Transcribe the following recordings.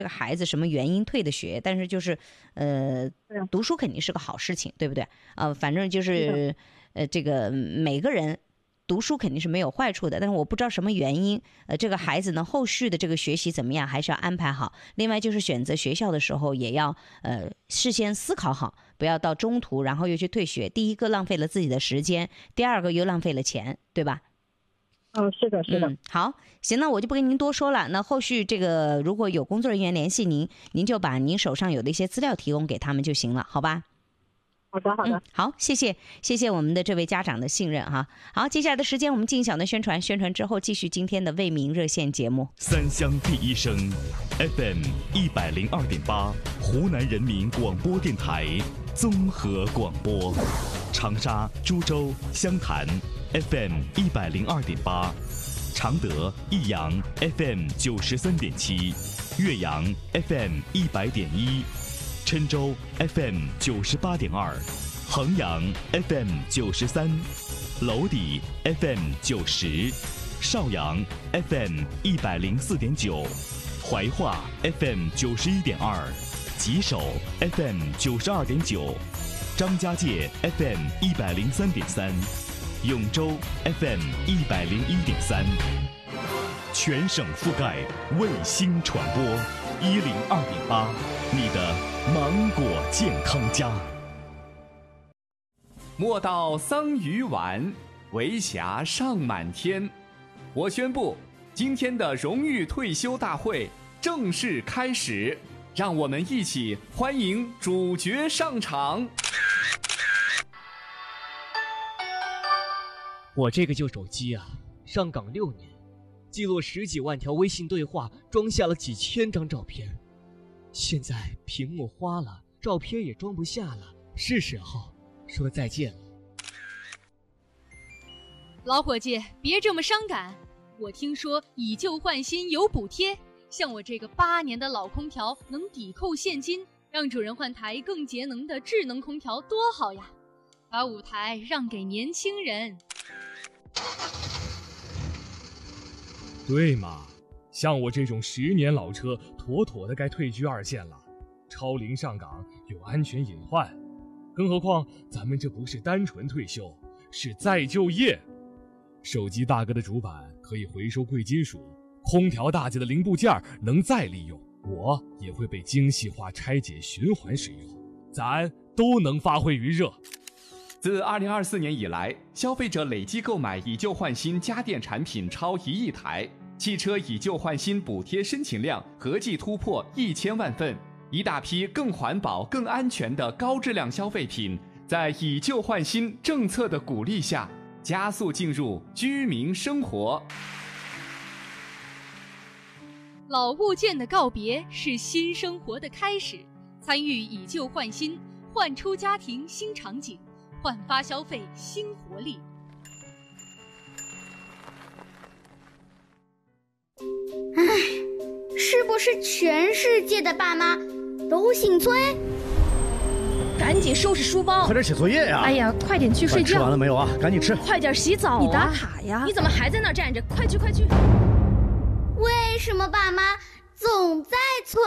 这个孩子什么原因退的学，但是就是读书肯定是个好事情，对不对？反正就是这个每个人读书肯定是没有坏处的，但是我不知道什么原因，这个孩子呢后续的这个学习怎么样，还是要安排好。另外就是选择学校的时候也要事先思考好，不要到中途然后又去退学。第一个浪费了自己的时间，第二个又浪费了钱，对吧？ 是的，是的。 好，行，那我就不跟您多说了。那后续这个如果有工作人员联系您，您就把您手上有的一些资料提供给他们就行了，好吧？ 好的，好的。 好，谢谢我们的这位家长的信任哈。好，接下来的时间我们进行小的宣传之后，继续今天的为民热线节目。 三湘第一声 FM 102.8，湖南人民广播电台综合广播，长沙、株洲、湘潭 FM 102.8，常德、益阳 FM 93.7，岳阳 FM 100.1，郴州 FM 98.2，衡阳 FM 93，娄底 FM 90，邵阳 FM 104.9，怀化 FM 91.2，吉首 FM 92.9，张家界 FM 103.3，永州 FM 101.3，全省覆盖卫星传播102.8，你的芒果健康家。 莫道桑榆晚，为霞尚满天。我宣布，今天的荣誉退休大会正式开始，让我们一起欢迎主角上场。 我这个旧手机啊，上岗6年，记录10几万条微信对话，装下了几千张照片。现在屏幕花了，照片也装不下了，是时候说再见了。 老伙计，别这么伤感。我听说以旧换新有补贴，像我这个8年的老空调能抵扣现金，让主人换台更节能的智能空调多好呀！把舞台让给年轻人。 对嘛，像我这种10年老车，妥妥的该退居2线了。超龄上岗有安全隐患，更何况咱们这不是单纯退休，是再就业。手机大哥的主板可以回收贵金属，空调大姐的零部件能再利用，我也会被精细化拆解循环使用，咱都能发挥余热。 自2024年以来，消费者累计购买以旧换新家电产品超1亿台，汽车以旧换新补贴申请量合计突破1000万份，一大批更环保、更安全的高质量消费品，在以旧换新政策的鼓励下，加速进入居民生活。 老物件的告别是新生活的开始，参与以旧换新，焕出家庭新场景，焕发消费新活力。 唉，是不是全世界的爸妈都姓崔？ 赶紧收拾书包， 快点写作业呀！ 哎呀，快点去睡觉。 吃完了没有啊？赶紧吃。 快点洗澡啊！你打卡呀？你怎么还在那儿站着？快去快去！ 为什么爸妈总在催？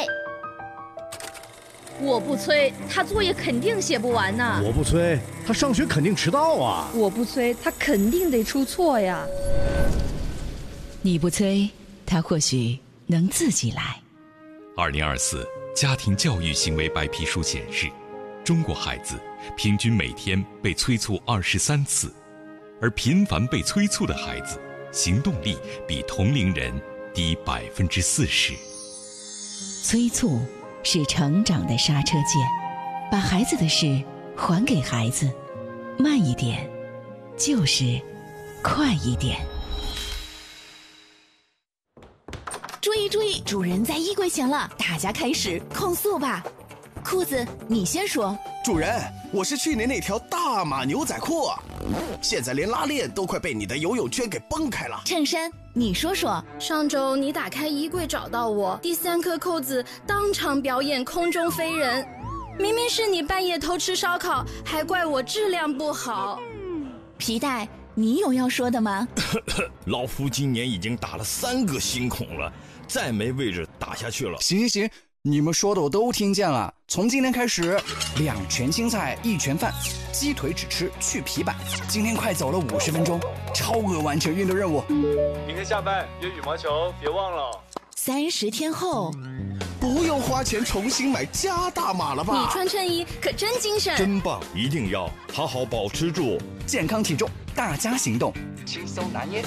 我不催，他作业肯定写不完呢。 我不催，他上学肯定迟到啊。 我不催，他肯定得出错呀。 你不催，他或许能自己来。 2024家庭教育行为白皮书显示，中国孩子平均每天被催促23次，而频繁被催促的孩子，行动力比同龄人低40%。 催促是成长的刹车键，把孩子的事还给孩子，慢一点，就是快一点。 注意注意，主人在衣柜前了，大家开始控诉吧。裤子，你先说。 主人，我是去年那条大码牛仔裤，现在连拉链都快被你的游泳圈给崩开了。 衬衫，你说说。 上周你打开衣柜找到我，第3颗扣子当场表演空中飞人，明明是你半夜偷吃烧烤，还怪我质量不好。 皮带，你有要说的吗？ 老夫今年已经打了3个新孔了，再没位置打下去了。 行，你们说的我都听见了。从今天开始，2全青菜1全饭，鸡腿只吃去皮板。今天快走了50分钟，超额完成运动任务。 明天下班约羽毛球，别忘了。 30天后， 不用花钱重新买加大码了吧？ 你穿衬衣可真精神， 真棒！一定要好好保持住健康体重，大家行动，轻松拿捏。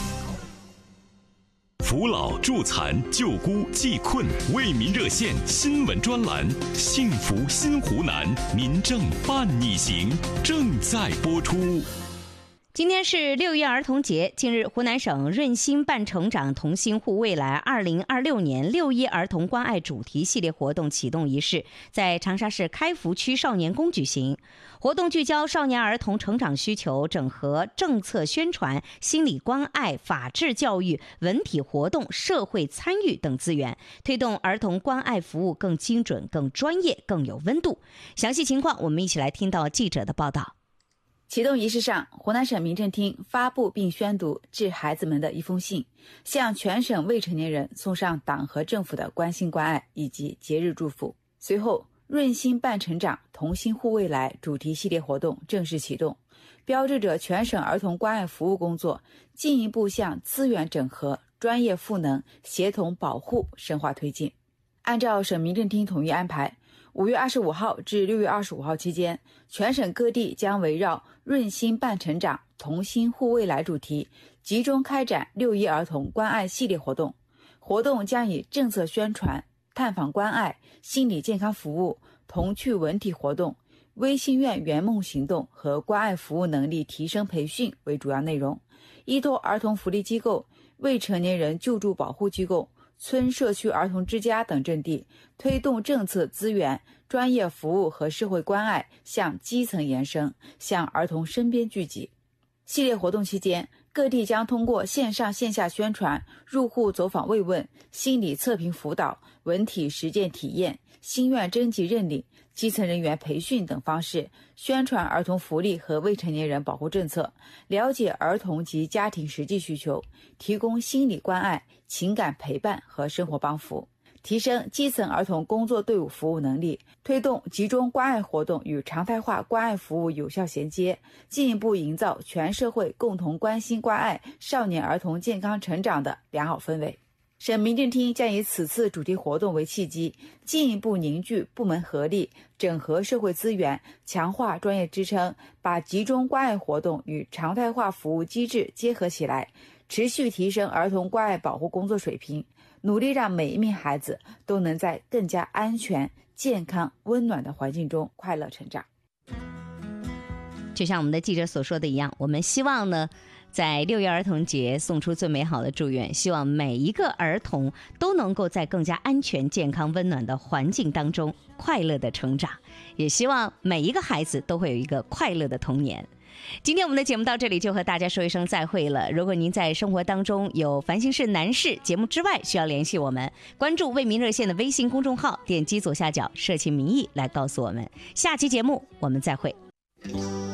扶老助残救孤济困为民热线新闻专栏《幸福新湖南民政伴你行》正在播出。 今天是6月儿童节，近日湖南省润心伴成长同心护未来2026年6·1儿童关爱主题系列活动启动仪式在长沙市开福区少年宫举行。活动聚焦少年儿童成长需求，整合政策宣传、心理关爱、法治教育、文体活动、社会参与等资源，推动儿童关爱服务更精准、更专业、更有温度。详细情况我们一起来听到记者的报道。 启动仪式上，湖南省民政厅发布并宣读致孩子们的一封信，向全省未成年人送上党和政府的关心关爱以及节日祝福。随后，润心伴成长同心护未来主题系列活动正式启动，标志着全省儿童关爱服务工作进一步向资源整合、专业赋能、协同保护深化推进。按照省民政厅统一安排，5月25号至6月25号期间，全省各地将围绕润心伴成长同心护未来主题，集中开展6·1儿童关爱系列活动。活动将以政策宣传、探访关爱、心理健康服务、童趣文体活动、微心愿圆梦行动和关爱服务能力提升培训为主要内容，依托儿童福利机构、未成年人救助保护机构、村社区儿童之家等阵地，推动政策资源、专业服务和社会关爱向基层延伸，向儿童身边聚集。系列活动期间，各地将通过线上线下宣传、入户走访慰问、心理测评辅导、文体实践体验、心愿征集认领、基层人员培训等方式，宣传儿童福利和未成年人保护政策，了解儿童及家庭实际需求，提供心理关爱、情感陪伴和生活帮扶，提升基层儿童工作队伍服务能力，推动集中关爱活动与常态化关爱服务有效衔接，进一步营造全社会共同关心关爱少年儿童健康成长的良好氛围。省民政厅将以此次主题活动为契机，进一步凝聚部门合力，整合社会资源，强化专业支撑，把集中关爱活动与常态化服务机制结合起来，持续提升儿童关爱保护工作水平，努力让每一名孩子都能在更加安全、健康、温暖的环境中快乐成长。 就像我们的记者所说的一样，我们希望呢，在6·1儿童节送出最美好的祝愿，希望每一个儿童都能够在更加安全、健康、温暖的环境当中快乐的成长，也希望每一个孩子都会有一个快乐的童年。今天我们的节目到这里就和大家说一声再会了。如果您在生活当中有烦心事难事，节目之外需要联系我们，关注为民热线的微信公众号，点击左下角社情民意来告诉我们。下期节目我们再会。